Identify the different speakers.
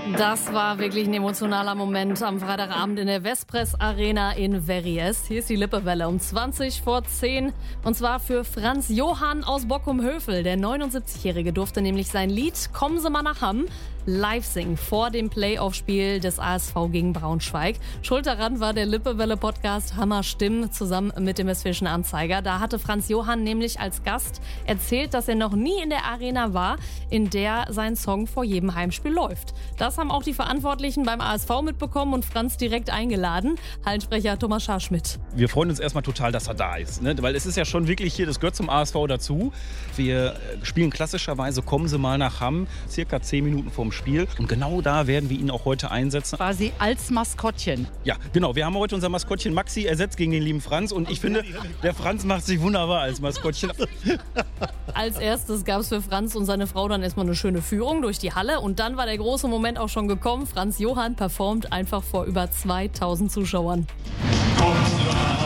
Speaker 1: Das war wirklich ein emotionaler Moment am Freitagabend in der Vespres Arena in Verrières. Hier ist die Lippewelle um 20:10. Und zwar für Franz Johann aus Bockum-Hövel. Der 79-Jährige durfte nämlich sein Lied "Kommen Sie mal nach Hamm" live singen vor dem Playoff-Spiel des ASV gegen Braunschweig. Schuld daran war der Lippewelle-Podcast Hammer Stimmen zusammen mit dem Westfälischen Anzeiger. Da hatte Franz Johann nämlich als Gast erzählt, dass er noch nie in der Arena war, in der sein Song vor jedem Heimspiel läuft. Das haben auch die Verantwortlichen beim ASV mitbekommen und Franz direkt eingeladen. Hallensprecher Thomas Scharschmidt.
Speaker 2: Wir freuen uns erstmal total, dass er da ist, ne? Weil es ist ja schon wirklich hier, das gehört zum ASV dazu. Wir spielen klassischerweise "Kommen Sie mal nach Hamm", circa 10 Minuten vorm Spiel. Und genau da werden wir ihn auch heute einsetzen.
Speaker 3: Quasi als Maskottchen.
Speaker 2: Ja, genau. Wir haben heute unser Maskottchen Maxi ersetzt gegen den lieben Franz. Und ich finde, der Franz macht sich wunderbar als Maskottchen.
Speaker 1: Als erstes gab es für Franz und seine Frau dann erstmal eine schöne Führung durch die Halle. Und dann war der große Moment auch schon gekommen. Franz Johann performt einfach vor über 2000 Zuschauern.
Speaker 4: Kommen Sie mal